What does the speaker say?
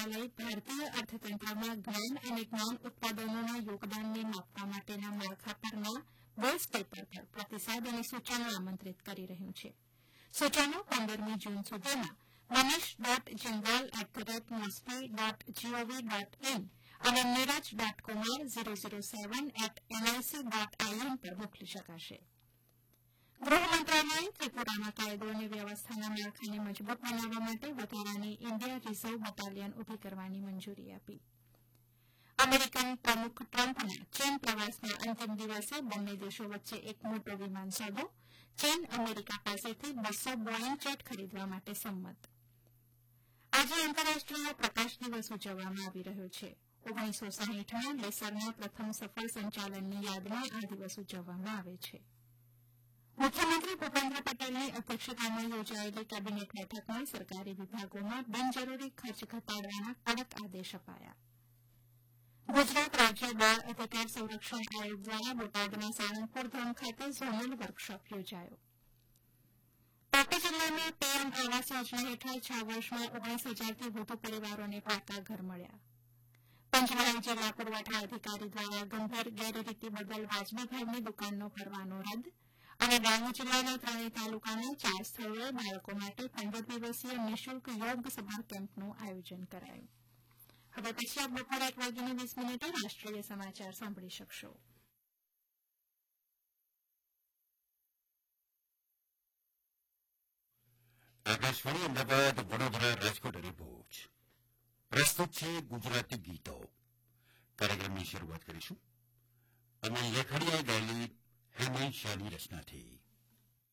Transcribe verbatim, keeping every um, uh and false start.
મંત્રાલય ભારતીય અર્થતંત્રમાં જ્ઞાન અને જ્ઞાન ઉત્પાદનોના યોગદાનને માપવા માટેના માળખા પરના બેઝ પેપર પર પ્રતિસાદ અને સૂચનો આમંત્રિત કરી રહ્યું છે. સૂચનો પંદરમી જૂન સુધીમાં Manish dot Jindal at the rate મોસ્પી dot GOV dot in અને Neeraj dot Kumar zero zero seven at NIC dot IN પર મોકલી શકાશે. ગૃહ મંત્રાલયે ત્રિપુરામાં કાયદો અને વ્યવસ્થાના માળખાને મજબૂત બનાવવા માટે વધારાની ઇન્ડિયા રિઝર્વ બટાલિયન ઉભી કરવાની મંજૂરી આપી. અમેરિકન પ્રમુખ ટ્રમ્પના ચીન પ્રવાસના અંતિમ દિવસે બંને દેશો વચ્ચે એક મોટો વિમાન સોદો. ચીન અમેરિકા પાસેથી બસો બોઇંગ જેટ ખરીદવા માટે સંમત. આજે આંતરરાષ્ટ્રીય પ્રકાશ દિવસ ઉજવવામાં આવી રહ્યો છે. ઓગણીસો સાહીઠમાં લેસરના પ્રથમ સફળ સંચાલનની યાદમાં આ દિવસ ઉજવવામાં આવે છે. મુખ્યમંત્રી ભૂપેન્દ્ર પટેલની અધ્યક્ષતામાં યોજાયેલી કેબિનેટ બેઠકમાં સરકારી વિભાગોમાં બિનજરૂરી ખર્ચ ઘટાડવાના કડક આદેશ અપાયા. ગુજરાત રાજ્ય બાળ અધિકાર સંરક્ષણ આયોગ દ્વારા બોટાદના સાળંગપુર ધામ ખાતે ઝોનલ વર્કશોપ યોજાયો. તાપી જિલ્લામાં પીએમ આવાસ યોજના હેઠળ છ વર્ષમાં ઓગણીસ હજારથી વધુ પરિવારોને પાકા ઘર મળ્યા. પંચમહાલ જિલ્લા પુરવઠા અધિકારી દ્વારા ગંભીર ગેરરીતિ બદલ વાજબી ભાવની દુકાનનો પરવાનો રદ અને ડાંગ જિલ્લાના ત્રણેય તાલુકાના ચાર સ્થળોએ બાળકો માટે પંદર દિવસીય નિઃશુલ્ક યોગ સભા કેમ્પનું આયોજન કરાયું. હવે પછી આપ બપોરે એક વાગીને વીસ મિનિટે રાષ્ટ્રીય સમાચાર સાંભળી શકશો. આકાશવાણી અમદાવાદ, વડોદરા, રાજકોટ અને ભુજ. પ્રસ્તુત છે ગુજરાતી ગીતો. કાર્યક્રમની શરૂઆત કરીશું અમલ લેખડિયાએ ગાયેલી હેમંત શાહની રચનાથી.